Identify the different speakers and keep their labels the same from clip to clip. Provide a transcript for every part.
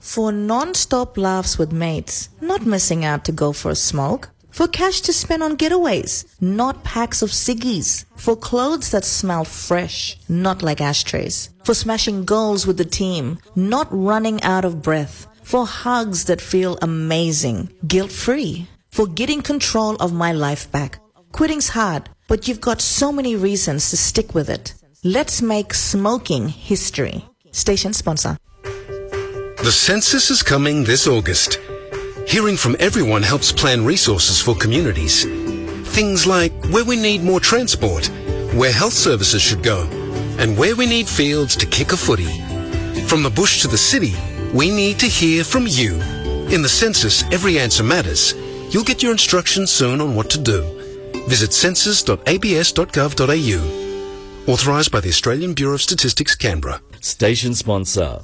Speaker 1: For non-stop laughs with mates, not missing out to go for a smoke. For cash to spend on getaways, not packs of ciggies. For clothes that smell fresh, not like ashtrays. For smashing goals with the team, not running out of breath. For hugs that feel amazing, guilt-free. For getting control of my life back. Quitting's hard, but you've got so many reasons to stick with it. Let's make smoking history. Station sponsor.
Speaker 2: The census is coming this August. Hearing from everyone helps plan resources for communities. Things like where we need more transport, where health services should go, and where we need fields to kick a footy. From the bush to the city, we need to hear from you. In the census, every answer matters. You'll get your instructions soon on what to do. Visit census.abs.gov.au. Authorised by the Australian Bureau of Statistics, Canberra.
Speaker 3: Station sponsor.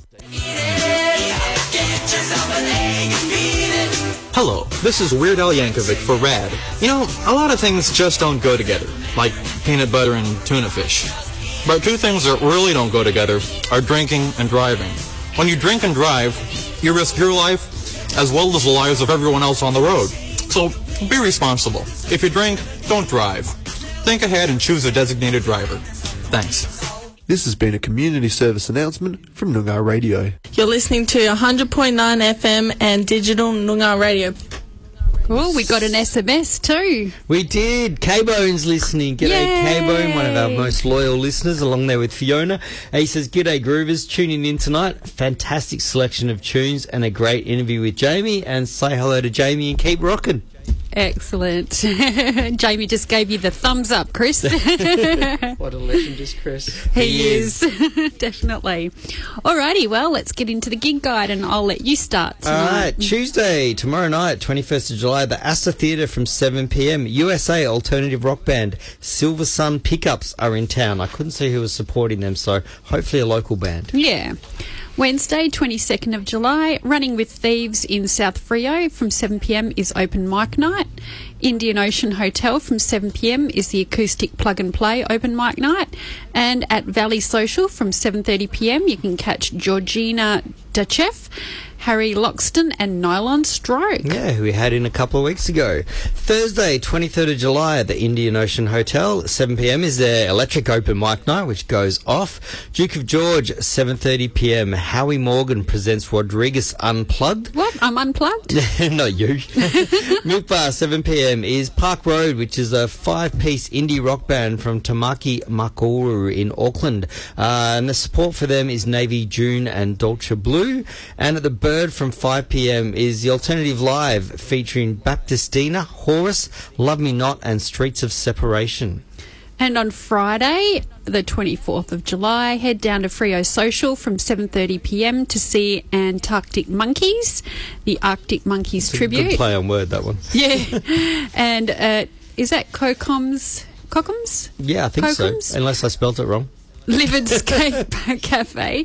Speaker 4: Hello, this is Weird Al Yankovic for RAD. You know, a lot of things just don't go together, like peanut butter and tuna fish. But two things that really don't go together are drinking and driving. When you drink and drive, you risk your life as well as the lives of everyone else on the road. So, be responsible. If you drink, don't drive. Think ahead and choose a designated driver. Thanks.
Speaker 5: This has been a community service announcement from Noongar Radio.
Speaker 6: You're listening to 100.9 FM and digital Noongar Radio.
Speaker 7: Oh, we got an SMS too.
Speaker 8: We did. K-Bone's listening. G'day, K-Bone, one of our most loyal listeners, along there with Fiona. He says, G'day, Groovers, tuning in tonight. Fantastic selection of tunes and a great interview with Jamie. And say hello to Jamie and keep rocking.
Speaker 7: Excellent. Jamie just gave you the thumbs up, Chris.
Speaker 8: What a legend is Chris.
Speaker 7: He is. Definitely. Alrighty, well, let's get into the gig guide and I'll let you start tonight.
Speaker 8: Alright, Tuesday, tomorrow night, 21st of July, the Astor Theatre from 7pm. USA alternative rock band Silver Sun Pickups are in town. I couldn't see who was supporting them, so hopefully a local band.
Speaker 7: Yeah. Wednesday, 22nd of July, Running with Thieves in South Freo from 7pm is open mic night. Indian Ocean Hotel from 7pm is the acoustic plug and play open mic night. And at Valley Social from 7:30pm you can catch Georgina Dachev, Harry Loxton and Nylon Stroke.
Speaker 8: Yeah, who we had in a couple of weeks ago. Thursday, 23rd of July at the Indian Ocean Hotel, 7pm is their electric open mic night, which goes off. Duke of George, 7:30pm. Howie Morgan presents Rodriguez Unplugged.
Speaker 7: What? I'm unplugged?
Speaker 8: Not you. Milk Bar, 7pm is Park Road, which is a 5-piece indie rock band from Tamaki Makaurau in Auckland. And the support for them is Navy June and Dolce Blue. And at the Bird from 5pm is the Alternative Live featuring Baptistina, Horus, Love Me Not and Streets of Separation.
Speaker 7: And on Friday, the 24th of July, head down to Freo Social from 7:30pm to see Antarctic Monkeys, the Arctic Monkeys tribute.
Speaker 8: Good play on word, that one.
Speaker 7: Yeah. And is that Cocoms?
Speaker 8: Yeah, I think
Speaker 7: Cocoms?
Speaker 8: so, unless I spelt it wrong.
Speaker 7: Liverdscape Cafe.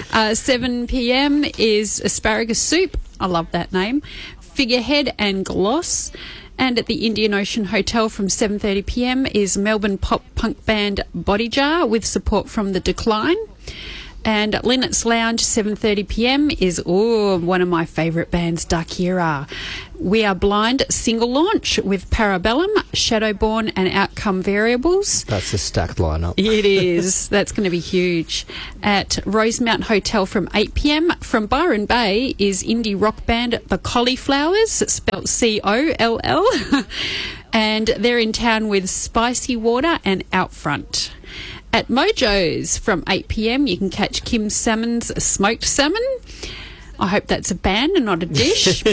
Speaker 7: 7pm is Asparagus Soup. I love that name. Figurehead and Gloss. And at the Indian Ocean Hotel from 7:30pm is Melbourne pop punk band Body Jar with support from The Decline. And at Linnet's Lounge, 7:30pm is one of my favourite bands, Dakira. We Are Blind single launch with Parabellum, Shadowborn and Outcome Variables.
Speaker 8: That's a stacked lineup.
Speaker 7: It is. That's going to be huge. At Rosemount Hotel from 8pm, from Byron Bay is indie rock band The Cauliflowers, spelt C-O-L-L. And they're in town with Spicy Water and Outfront. At Mojo's from 8pm, you can catch Kim Salmon's Smoked Salmon. I hope that's a band and not a dish.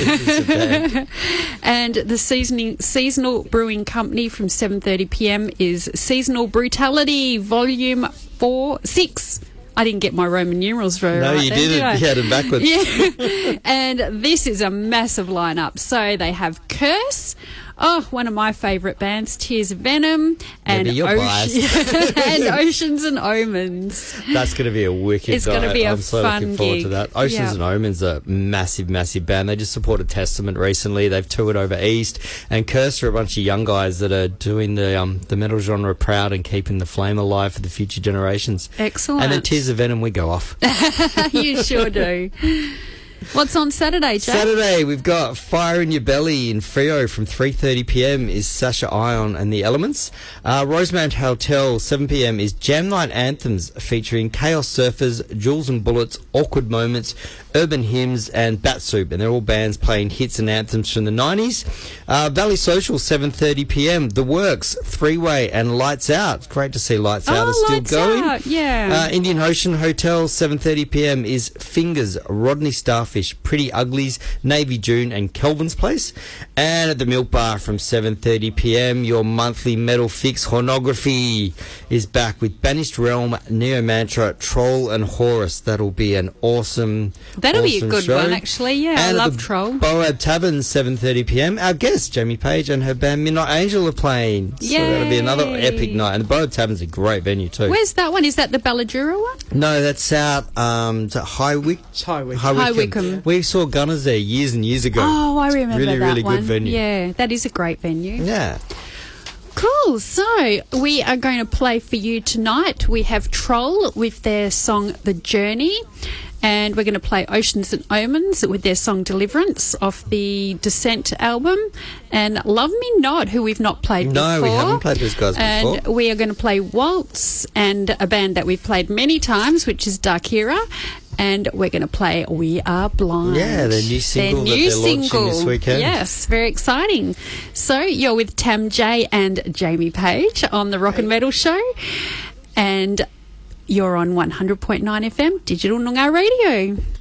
Speaker 7: And the seasonal brewing company from 7:30pm is Seasonal Brutality Volume 6. I didn't get my Roman numerals right.
Speaker 8: No, you didn't. You had them backwards.
Speaker 7: Yeah. And this is a massive lineup. So they have Curse. Oh, one of my favourite bands, Tears of Venom, and, and Oceans and Omens.
Speaker 8: That's going to be a wicked
Speaker 7: It's going to be a
Speaker 8: I'm so
Speaker 7: fun
Speaker 8: looking forward
Speaker 7: gig.
Speaker 8: to that. Oceans and Omens are a massive, massive band. They just supported Testament recently. They've toured over east. And Curse are a bunch of young guys that are doing the metal genre proud and keeping the flame alive for the future generations.
Speaker 7: Excellent.
Speaker 8: And then Tears of Venom, we go off.
Speaker 7: You sure do. What's on Saturday, Jay?
Speaker 8: Saturday, we've got Fire in Your Belly in Freo from 3:30 p.m. is Sasha Ion and the Elements. Rosemount Hotel, 7 p.m. is Jam Night Anthems featuring Chaos Surfers, Jules and Bullets, Awkward Moments, Urban Hymns and Bat Soup, and they're all bands playing hits and anthems from the 90s. Valley Social, 7:30 p.m. The Works, Three-Way and Lights Out. Great to see Lights Out is still
Speaker 7: Lights
Speaker 8: going.
Speaker 7: Out, yeah.
Speaker 8: Indian Ocean Hotel, 7:30 p.m. is Fingers, Rodney Starfish, Pretty Uglies, Navy June and Kelvin's Place. And at the Milk Bar from 7:30 p.m. your monthly metal fix Hornography is back with Banished Realm, Neo Mantra, Troll and Horus. That'll be an awesome
Speaker 7: That'll be a good
Speaker 8: show.
Speaker 7: one, actually. Yeah,
Speaker 8: And
Speaker 7: I
Speaker 8: at
Speaker 7: love
Speaker 8: the
Speaker 7: Troll.
Speaker 8: Boab Tavern, 7:30 p.m. Our guest, Jamie Page, and her band Midnight Angel are playing. So that'll be another epic night. And the Boab Tavern's a great venue too.
Speaker 7: Where's that one? Is that the Balladura one?
Speaker 8: No, that's out is that High Wickham.
Speaker 7: High Wycombe.
Speaker 8: We saw Gunners there years and years ago.
Speaker 7: Oh, I remember
Speaker 8: really,
Speaker 7: that
Speaker 8: really
Speaker 7: one.
Speaker 8: good venue.
Speaker 7: Yeah, that is a great venue.
Speaker 8: Yeah.
Speaker 7: Cool. So we are going to play for you tonight. We have Troll with their song The Journey. And we're going to play Oceans and Omens with their song Deliverance off the Descent album. And Love Me Not, who we've not played before.
Speaker 8: No, we haven't played those guys before.
Speaker 7: And we are going to play Waltz and a band that we've played many times, which is Darkira. And we're going to play We Are Blind.
Speaker 8: Yeah, their new single that they're launching this weekend.
Speaker 7: Yes, very exciting. So you're with Tam J and Jamie Page on the Rock and Metal Show. And you're on 100.9 FM, Digital Noongar Radio.